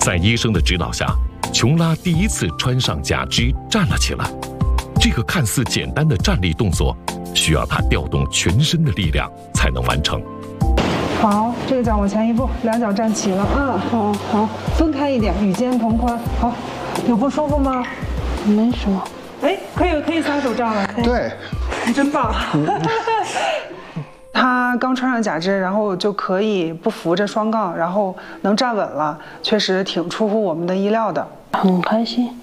在医生的指导下，琼拉第一次穿上假肢站了起来。这个看似简单的站立动作，需要她调动全身的力量才能完成。 好，这个脚往前一步，两脚站齐了。好，分开一点，与肩同宽。好，有不舒服吗？ 没什么。 哎，可以撒手站了。 对， 真棒。他刚穿上假肢，然后就可以不扶着双杠，然后能站稳了，确实挺出乎我们的意料的。 很开心。